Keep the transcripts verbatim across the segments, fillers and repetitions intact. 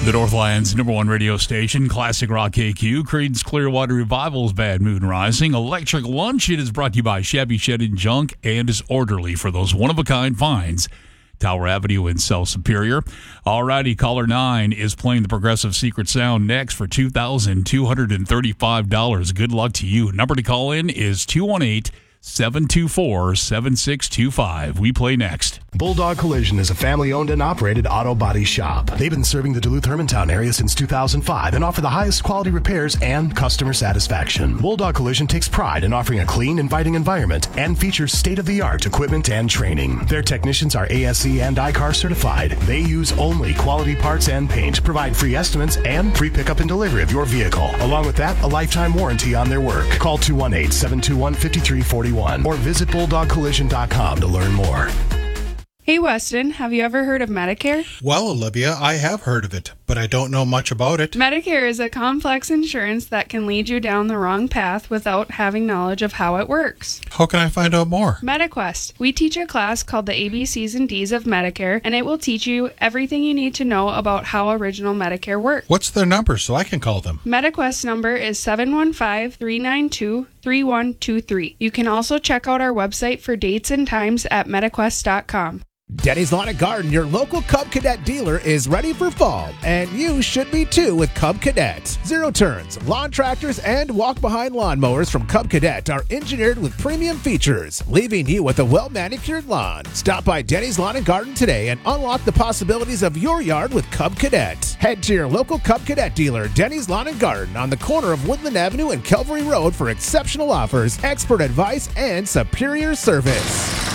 The Northland's number one radio station, Classic Rock K Q, Creedence Clearwater Revival's Bad Moon Rising, Electric Lunch. It is brought to you by Shabby Shed and Junk and is orderly for those one-of-a-kind finds. Tower Avenue in South Superior. Alrighty, caller nine is playing the Progressive Secret Sound next for two thousand two hundred thirty-five dollars. Good luck to you. Number to call in is two one eight, seven two four, seven six two five. We play next. Bulldog Collision is a family-owned and operated auto body shop. They've been serving the Duluth-Hermantown area since two thousand five and offer the highest quality repairs and customer satisfaction. Bulldog Collision takes pride in offering a clean, inviting environment and features state-of-the-art equipment and training. Their technicians are A S E and I C A R certified. They use only quality parts and paint, provide free estimates and free pickup and delivery of your vehicle. Along with that, a lifetime warranty on their work. Call two one eight, seven two one, five three four one or visit bulldog collision dot com to learn more. Hey Weston, have you ever heard of Medicare? Well, Olivia, I have heard of it, but I don't know much about it. Medicare is a complex insurance that can lead you down the wrong path without having knowledge of how it works. How can I find out more? MediQuest. We teach a class called the A B Cs and Ds of Medicare, and it will teach you everything you need to know about how original Medicare works. What's their number so I can call them? MediQuest number is seven one five, three nine two, three one two three. You can also check out our website for dates and times at mediquest dot com. Denny's Lawn and Garden, your local Cub Cadet dealer, is ready for fall, and you should be too with Cub Cadet. Zero turns, lawn tractors, and walk-behind lawnmowers from Cub Cadet are engineered with premium features, leaving you with a well-manicured lawn. Stop by Denny's Lawn and Garden today and unlock the possibilities of your yard with Cub Cadet. Head to your local Cub Cadet dealer, Denny's Lawn and Garden, on the corner of Woodland Avenue and Calvary Road for exceptional offers, expert advice, and superior service.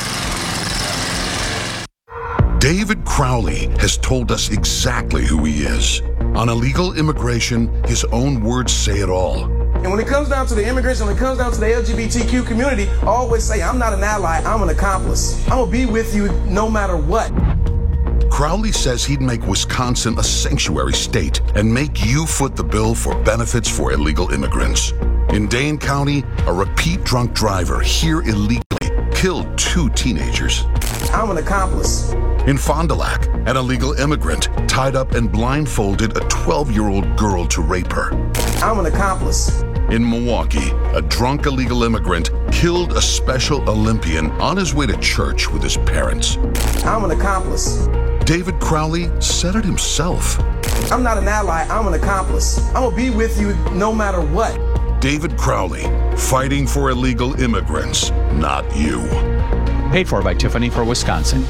David Crowley has told us exactly who he is. On illegal immigration, his own words say it all. And when it comes down to the immigration, when it comes down to the L G B T Q community, I always say, I'm not an ally, I'm an accomplice. I'm gonna be with you no matter what. Crowley says he'd make Wisconsin a sanctuary state and make you foot the bill for benefits for illegal immigrants. In Dane County, a repeat drunk driver here illegally killed two teenagers. I'm an accomplice. In Fond du Lac, an illegal immigrant tied up and blindfolded a twelve-year-old girl to rape her. I'm an accomplice. In Milwaukee, a drunk illegal immigrant killed a Special Olympian on his way to church with his parents. I'm an accomplice. David Crowley said it himself. I'm not an ally, I'm an accomplice. I'm gonna be with you no matter what. David Crowley, fighting for illegal immigrants, not you. Paid for by Tiffany for Wisconsin.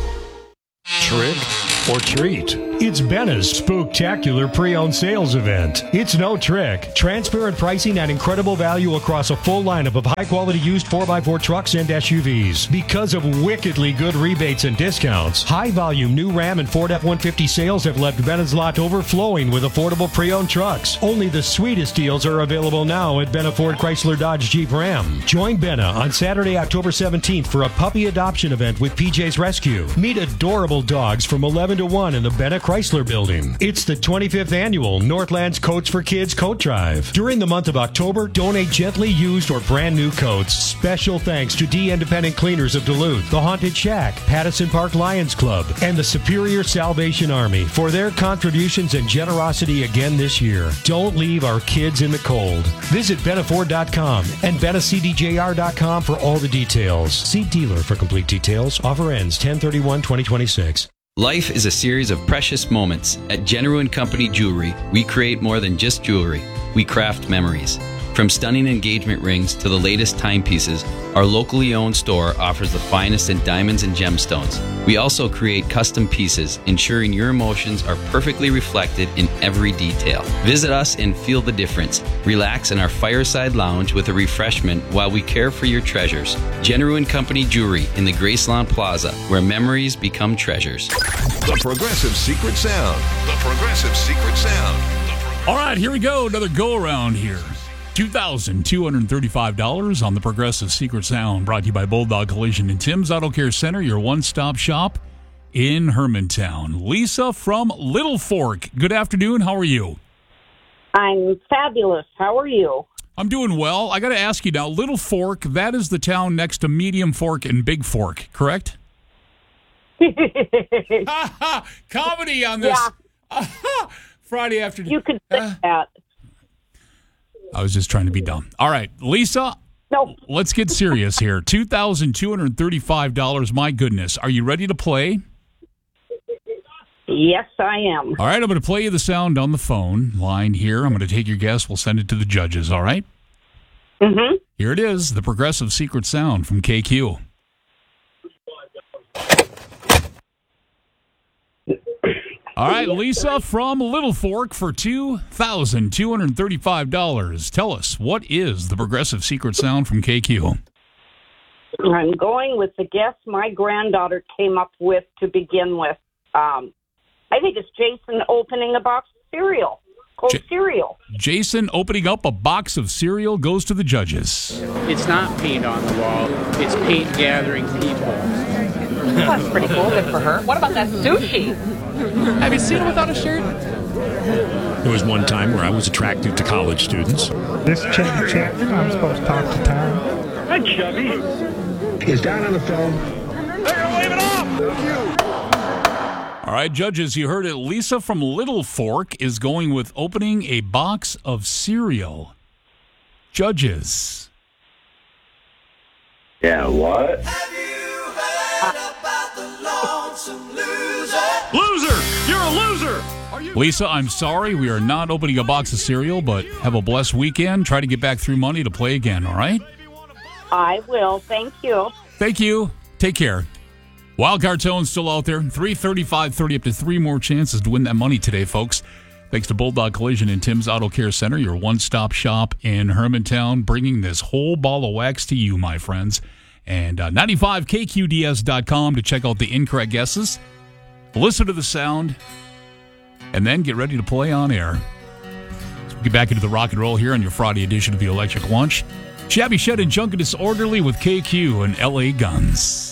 Trick or treat? It's Benna's Spooktacular Pre-Owned Sales Event. It's no trick. Transparent pricing and incredible value across a full lineup of high-quality used four by four trucks and S U Vs. Because of wickedly good rebates and discounts, high-volume new Ram and Ford F one fifty sales have left Benna's lot overflowing with affordable pre-owned trucks. Only the sweetest deals are available now at Benna Ford Chrysler Dodge Jeep Ram. Join Benna on Saturday, October seventeenth for a puppy adoption event with P J's Rescue. Meet adorable dogs from eleven to one in the Benna Chrysler Building. It's the twenty-fifth annual Northlands Coats for Kids Coat Drive. During the month of October, donate gently used or brand new coats. Special thanks to D Independent Cleaners of Duluth, the Haunted Shack, Pattison Park Lions Club, and the Superior Salvation Army for their contributions and generosity again this year. Don't leave our kids in the cold. Visit Benna Ford dot com and Benna C D J R dot com for all the details. See dealer for complete details. Offer ends ten thirty-one twenty twenty-six. Life is a series of precious moments. At General and Company Jewelry, we create more than just jewelry. We craft memories. From stunning engagement rings to the latest timepieces, our locally owned store offers the finest in diamonds and gemstones. We also create custom pieces, ensuring your emotions are perfectly reflected in every detail. Visit us and feel the difference. Relax in our fireside lounge with a refreshment while we care for your treasures. General and Company Jewelry in the Graceland Plaza, where memories become treasures. The Progressive Secret Sound. The Progressive Secret Sound. All right, here we go. Another go-around here. two thousand two hundred thirty-five dollars on the Progressive Secret Sound, brought to you by Bulldog Collision and Tim's Auto Care Center, your one-stop shop in Hermantown. Lisa from Little Fork. Good afternoon. How are you? I'm fabulous. How are you? I'm doing well. I got to ask you now, Little Fork, that is the town next to Medium Fork and Big Fork, correct? Yeah. Comedy on this. Yeah. Friday afternoon. You could say uh, that. I was just trying to be dumb. All right, Lisa. No. Let's get serious here. two thousand two hundred thirty-five dollars. My goodness. Are you ready to play? Yes, I am. All right, I'm going to play you the sound on the phone line here. I'm going to take your guess. We'll send it to the judges, all right? Mm-hmm. Here it is, the Progressive Secret Sound from K Q. All right, Lisa from Little Fork for two thousand two hundred thirty-five dollars. Tell us, what is the Progressive Secret Sound from K Q? I'm going with the guess my granddaughter came up with to begin with. Um, I think it's Jason opening a box of cereal, cold J- cereal. Jason opening up a box of cereal goes to the judges. It's not paint on the wall. It's paint gathering people. That's pretty cool. Good for her. What about that sushi? Have you seen it without a shirt? There was one time where I was attracted to college students. This Chevy Chapman, I'm supposed to talk to Tom. Hi, Chevy. Is Don on the phone? They're going to wave it off. Thank you. All right, judges, you heard it. Lisa from Little Fork is going with opening a box of cereal. Judges. Yeah, what? Loser! You're a loser! Lisa, I'm sorry. We are not opening a box of cereal, but have a blessed weekend. Try to get back through money to play again, all right? I will. Thank you. Thank you. Take care. Wildcard Tone's still out there. three thirty-five thirty, up to three more chances to win that money today, folks. Thanks to Bulldog Collision and Tim's Auto Care Center, your one-stop shop in Hermantown, bringing this whole ball of wax to you, my friends. And uh, ninety-five K Q D S dot com to check out the incorrect guesses. Listen to the sound, and then get ready to play on air. So we get back into the rock and roll here on your Friday edition of the Electric Lunch. Shabby Shed and Junk and Disorderly with K Q and L A Guns.